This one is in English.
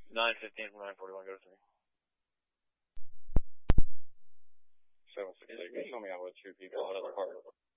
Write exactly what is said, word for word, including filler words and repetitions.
nine fifteen from nine forty-one, go to three. seven six eight, show me out with two people out of the car.